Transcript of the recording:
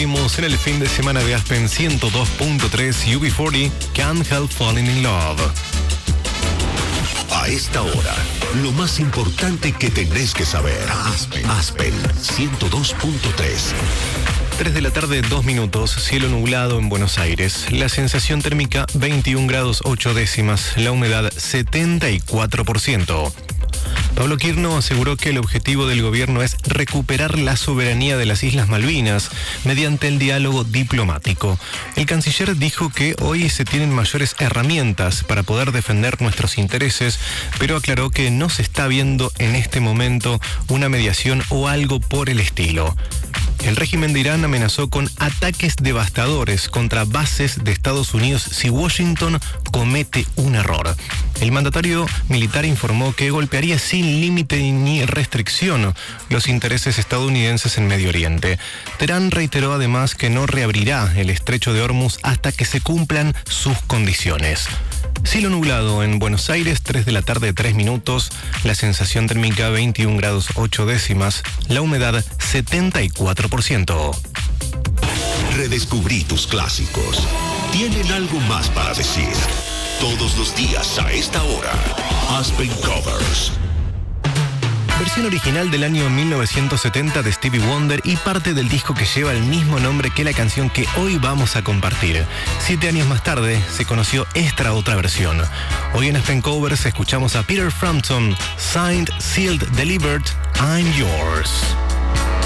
compartimos en el fin de semana de Aspen 102.3 UB40, Can't Help Falling in Love. A esta hora, lo más importante que tenés que saber. Aspen 102.3. 3 de la tarde, 2 minutos, cielo nublado en Buenos Aires. La sensación térmica 21 grados 8 décimas, la humedad 74%. Pablo Quirno aseguró que el objetivo del gobierno es recuperar la soberanía de las Islas Malvinas mediante el diálogo diplomático. El canciller dijo que hoy se tienen mayores herramientas para poder defender nuestros intereses, pero aclaró que no se está viendo en este momento una mediación o algo por el estilo. El régimen de Irán amenazó con ataques devastadores contra bases de Estados Unidos si Washington comete un error. El mandatario militar informó que golpearía sin límite ni restricción los intereses estadounidenses en Medio Oriente. Teherán reiteró además que no reabrirá el estrecho de Hormuz hasta que se cumplan sus condiciones. Cielo nublado en Buenos Aires, 3 de la tarde, 3 minutos, la sensación térmica 21 grados 8 décimas, la humedad 74%. Redescubrí tus clásicos. Tienen algo más para decir. Todos los días a esta hora. Aspen Covers. Versión original del año 1970 de Stevie Wonder y parte del disco que lleva el mismo nombre que la canción que hoy vamos a compartir. 7 años más tarde se conoció esta otra versión. Hoy en Aspen Covers escuchamos a Peter Frampton, Signed, Sealed, Delivered, I'm Yours.